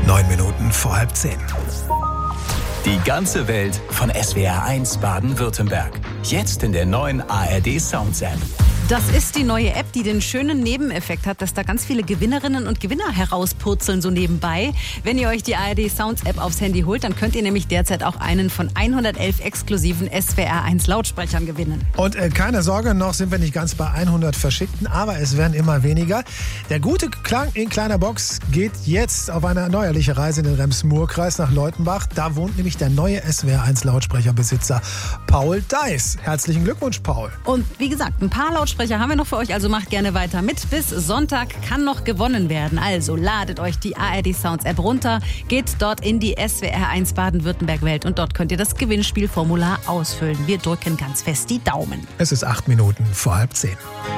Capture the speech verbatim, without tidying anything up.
Neun Minuten vor halb zehn. Die ganze Welt von S W R eins Baden-Württemberg. Jetzt in der neuen A R D Sounds App. Das ist die neue App, die den schönen Nebeneffekt hat, dass da ganz viele Gewinnerinnen und Gewinner herauspurzeln so nebenbei. Wenn ihr euch die A R D Sounds App aufs Handy holt, dann könnt ihr nämlich derzeit auch einen von hundertelf exklusiven S W R eins Lautsprechern gewinnen. Und äh, keine Sorge, noch sind wir nicht ganz bei hundert Verschickten, aber es werden immer weniger. Der gute Klang in kleiner Box geht jetzt auf eine neuerliche Reise in den Rems-Murr-Kreis nach Leutenbach. Da wohnt nämlich der neue S W R eins Lautsprecherbesitzer Paul Deiß. Herzlichen Glückwunsch, Paul. Und wie gesagt, ein paar Lautsprecher haben wir noch für euch, also macht gerne weiter mit. Bis Sonntag kann noch gewonnen werden. Also ladet euch die A R D Sounds App runter, geht dort in die S W R eins Baden-Württemberg-Welt und dort könnt ihr das Gewinnspielformular ausfüllen. Wir drücken ganz fest die Daumen. Es ist acht Minuten vor halb zehn.